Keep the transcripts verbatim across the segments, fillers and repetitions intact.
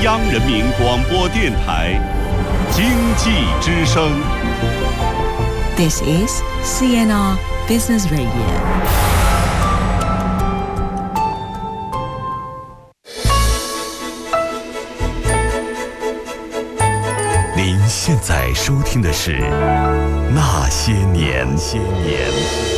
央人民广播电台经济之声。 This is C N R Business Radio。 您现在收听的是《那些年》。些年。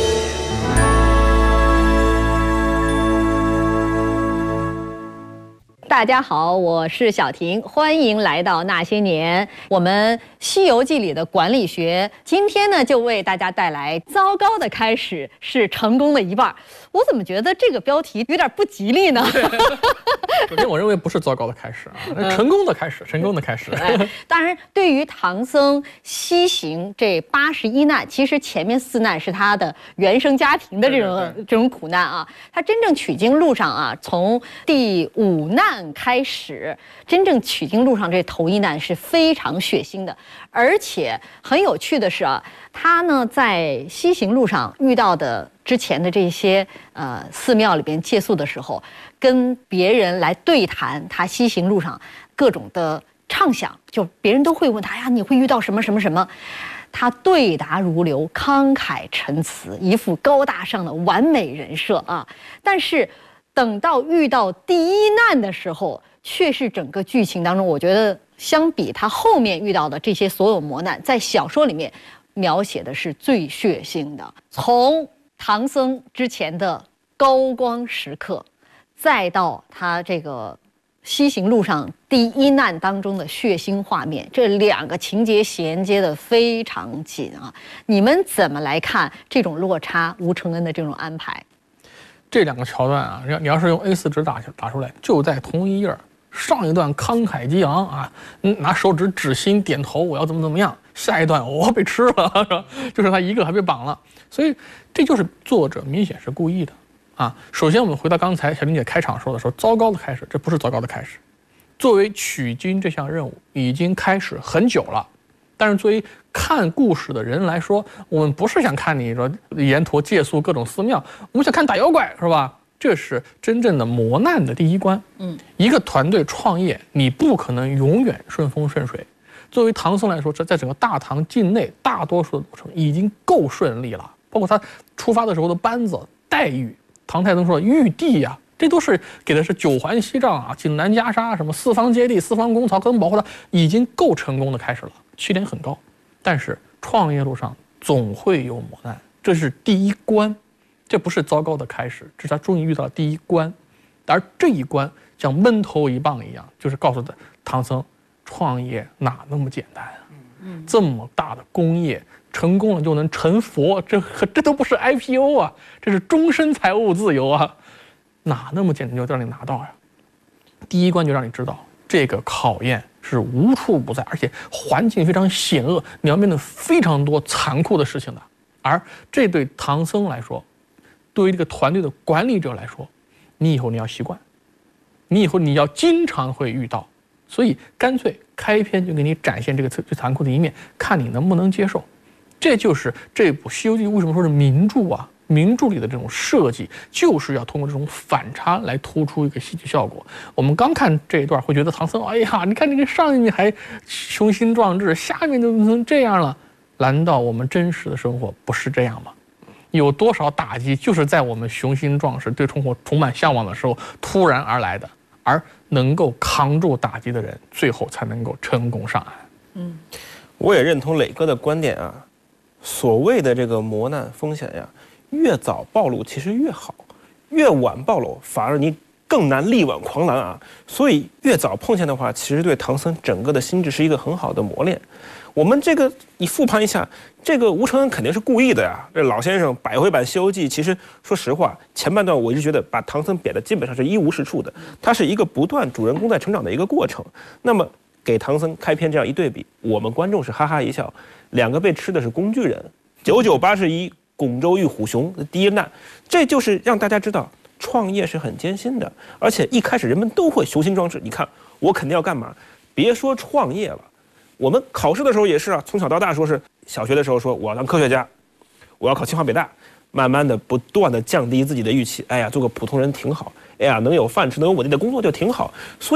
大家好，我是小婷，欢迎来到那些年。我们《西游记》里的管理学，今天呢就为大家带来糟糕的开始是成功的一半。我怎么觉得这个标题有点不吉利呢？ 首先，我认为不是糟糕的开始啊，成功的开始，成功的开始。 当然，对于唐僧西行这八十一难，其实前面四难是他的原生家庭的这种对对对这种苦难啊。他真正取经路上啊，从第五难开始，真正取经路上这头一难是非常血腥的，而且很有趣的是啊，他呢在西行路上遇到的之前的这些呃寺庙里边借宿的时候，跟别人来对谈他西行路上各种的畅想，就别人都会问他呀，你会遇到什么什么什么，他对答如流，慷慨陈词，一副高大上的完美人设啊。但是等到遇到第一难的时候，却是整个剧情当中，我觉得相比他后面遇到的这些所有磨难，在小说里面描写的是最血腥的。从唐僧之前的高光时刻，再到他这个西行路上第一难当中的血腥画面，这两个情节衔接的非常紧啊！你们怎么来看这种落差？吴承恩的这种安排？ 这两个桥段啊，你要是用 A 四 纸打打出来，就在同一页。上一段慷慨激昂啊，拿手指指心点头，我要怎么怎么样。下一段我、哦、被吃了，就是他一个还被绑了。所以这就是作者明显是故意的啊。首先我们回到刚才小玲姐开场说的时候，糟糕的开始，这不是糟糕的开始。作为取经这项任务已经开始很久了，但是作为看故事的人来说，我们不是想看你说沿途借宿各种寺庙，我们想看打妖怪，是吧？这是真正的磨难的第一关。嗯，一个团队创业，你不可能永远顺风顺水。作为唐僧来说，这在整个大唐境内，大多数的路程已经够顺利了。包括他出发的时候的班子、待遇，唐太宗说玉帝呀、啊，这都是给的是九环西帐啊、锦南袈裟，什么四方接地、四方公曹，各种保护他，已经够成功的开始了，起点很高。但是创业路上总会有磨难，这是第一关。这不是糟糕的开始，这是他终于遇到了第一关，而这一关像闷头一棒一样，就是告诉他唐僧，创业哪那么简单啊？嗯，这么大的工业，成功了就能成佛，这这都不是 I P O 啊，这是终身财务自由啊，哪那么简单就让你拿到呀？第一关就让你知道，这个考验是无处不在，而且环境非常险恶，你要面对非常多残酷的事情的。而这对唐僧来说，对于这个团队的管理者来说，你以后你要习惯，你以后你要经常会遇到，所以干脆开篇就给你展现这个最残酷的一面，看你能不能接受。这就是这部《西游记》为什么说是名著啊？名著里的这种设计，就是要通过这种反差来突出一个戏剧效果。我们刚看这一段，会觉得唐僧，哎呀，你看这个上面还雄心壮志，下面就能这样了？难道我们真实的生活不是这样吗？有多少打击就是在我们雄心壮志、对生活充满向往的时候突然而来的，而能够扛住打击的人，最后才能够成功上岸。 嗯，我也认同磊哥的观点啊，所谓的这个磨难风险呀，越早暴露其实越好，越晚暴露反而你更难力挽狂澜啊。所以越早碰见的话，其实对唐僧整个的心智是一个很好的磨练。我们这个你复盘一下，这个吴承恩肯定是故意的呀。这老先生百回版《西游记》，其实说实话，前半段我一直觉得把唐僧贬的基本上是一无是处的，它是一个不断主人公在成长的一个过程。那么给唐僧开篇这样一对比，我们观众是哈哈一笑。两个被吃的是工具人，九九八十一，拱洲遇虎熊第一难，这就是让大家知道创业是很艰辛的，而且一开始人们都会雄心壮志。你看我肯定要干嘛？别说创业了。我们考试的时候也是啊，从小到大说是小学的时候说我要当科学家，我要考清华北大，慢慢的不断的降低自己的预期，哎呀，做个普通人挺好，哎呀，能有饭吃，能有稳定的工作就挺好。所以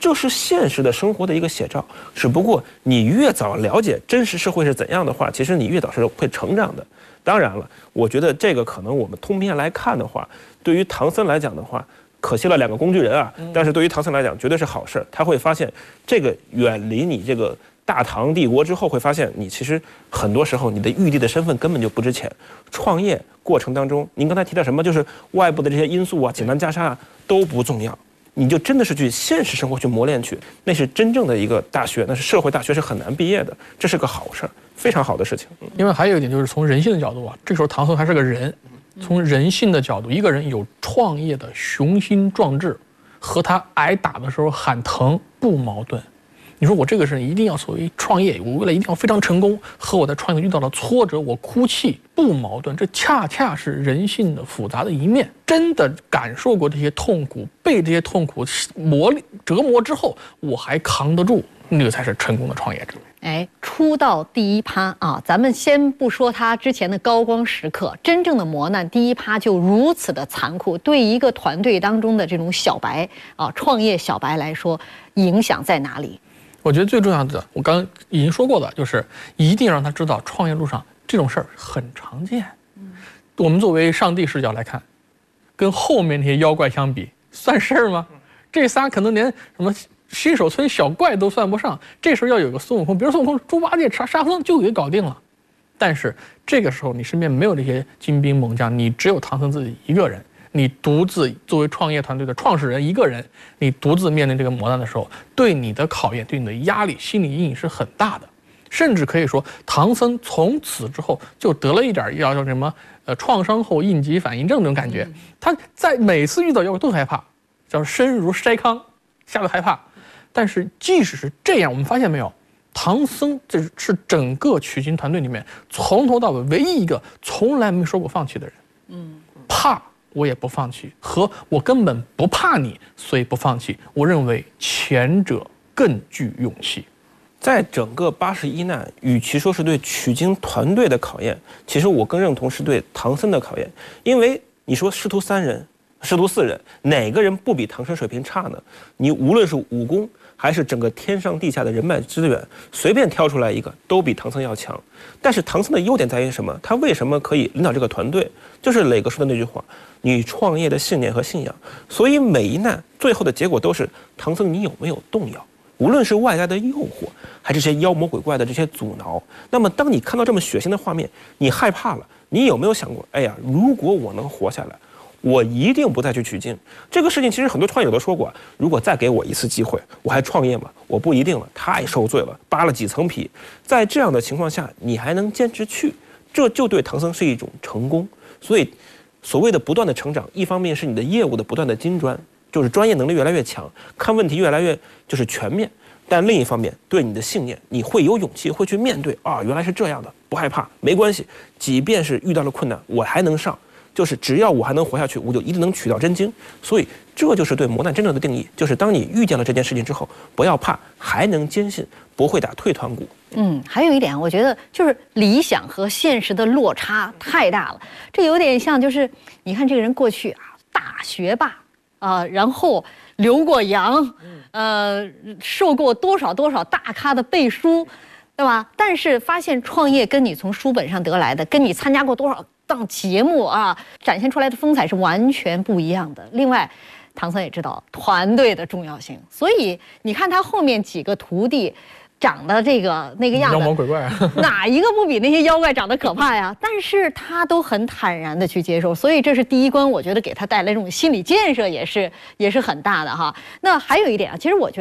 这是现实的生活的一个写照。只不过你越早了解真实社会是怎样的话，其实你越早是会成长的。当然了，我觉得这个可能我们通篇来看的话，对于唐僧来讲的话，可惜了两个工具人啊。但是对于唐僧来讲，绝对是好事。他会发现这个远离你这个大唐帝国之后，会发现你其实很多时候你的玉帝的身份根本就不值钱。创业过程当中，您刚才提到什么，就是外部的这些因素啊，简单加杀啊都不重要。你就真的是去现实生活去磨练去，那是真正的一个大学，那是社会大学，是很难毕业的，这是个好事，非常好的事情。 因为还有一点就是从人性的角度啊，这个时候唐僧还是个人，从人性的角度，一个人有创业的雄心壮志，和他挨打的时候喊疼不矛盾。你说我这个人一定要所谓创业，我为了一定要非常成功，和我在创业遇到了挫折我哭泣不矛盾，这恰恰是人性的复杂的一面。真的感受过这些痛苦，被这些痛苦磨折磨之后，我还扛得住，那个才是成功的创业者。 哎，出道第一趴啊，咱们先不说他之前的高光时刻，真正的磨难第一趴就如此的残酷，对一个团队当中的这种小白啊，创业小白来说，影响在哪里？ 我觉得最重要的，我刚刚已经说过的，就是一定让他知道，创业路上这种事儿很常见。嗯，我们作为上帝视角来看，跟后面那些妖怪相比，算事儿吗？这仨可能连什么新手村小怪都算不上，这时候要有个孙悟空，比如孙悟空猪八戒杀沙僧就给搞定了。但是这个时候你身边没有这些精兵猛将，你只有唐僧自己一个人。你独自作为创业团队的创始人一个人，你独自面临这个磨难的时候，对你的考验，对你的压力，心理阴影是很大的。甚至可以说，唐僧从此之后就得了一点要叫什么呃创伤后应激反应症这种感觉。他在每次遇到妖怪都害怕，叫身如筛糠，吓得害怕。但是即使是这样，我们发现没有，唐僧这是整个取经团队里面从头到尾唯一一个从来没说过放弃的人。嗯，怕我也不放弃，和我根本不怕你，所以不放弃。我认为前者更具勇气。 在整个八十一难，与其说是对取经团队的考验，其实我更认同是对唐僧的考验。因为你说师徒三人、师徒四人，哪个人不比唐僧水平差呢？你无论是武功，还是整个天上地下的人脉资源，随便挑出来一个，都比唐僧要强。但是唐僧的优点在于什么？他为什么可以领导这个团队？就是磊哥说的那句话：你创业的信念和信仰。所以每一难最后的结果都是唐僧，你有没有动摇？无论是外在的诱惑，还是这些妖魔鬼怪的这些阻挠，那么当你看到这么血腥的画面，你害怕了，你有没有想过，哎呀，如果我能活下来，我一定不再去取经。这个事情其实很多创业者都说过，如果再给我一次机会，我还创业吗？我不一定了，太受罪了，扒了几层皮。在这样的情况下，你还能坚持去，这就对唐僧是一种成功。所以所谓的不断的成长，一方面是你的业务的不断的精专，就是专业能力越来越强，看问题越来越就是全面。但另一方面，对你的信念，你会有勇气，会去面对啊，原来是这样的，不害怕，没关系，即便是遇到了困难，我还能上，就是只要我还能活下去，我就一定能取到真经。所以这就是对磨难真正的定义，就是当你遇见了这件事情之后，不要怕，还能坚信，不会打退团鼓。 嗯，还有一点，我觉得就是理想和现实的落差太大了。这有点像，就是你看这个人过去啊，大学霸啊、呃，然后留过洋，呃，受过多少多少大咖的背书，对吧？但是发现创业跟你从书本上得来的，跟你参加过多少档节目啊，展现出来的风采是完全不一样的。另外，唐僧也知道团队的重要性，所以你看他后面几个徒弟。长得这个那个样子， 妖魔鬼怪， 哪一个不比那些妖怪长得可怕呀？但是他都很坦然的去接受，所以这是第一关，我觉得给他带来这种心理建设也是也是很大的哈。那还有一点啊，其实我觉得。